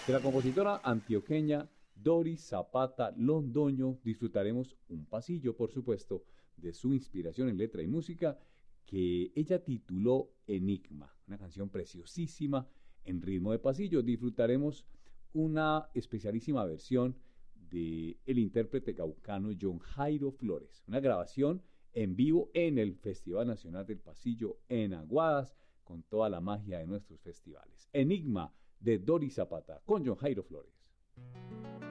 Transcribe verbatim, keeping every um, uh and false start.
De la compositora antioqueña Doris Zapata Londoño disfrutaremos un pasillo, por supuesto, de su inspiración en letra y música que ella tituló Enigma, una canción preciosísima en ritmo de pasillo. Disfrutaremos una especialísima versión de el intérprete caucano John Jairo Flores, una grabación en vivo en el Festival Nacional del Pasillo en Aguadas, con toda la magia de nuestros festivales. Enigma de Doris Zapata con John Jairo Flores.